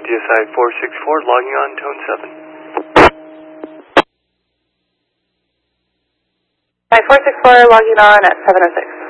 DSI 464 logging on tone 7. Hi, 464 logging on at 706.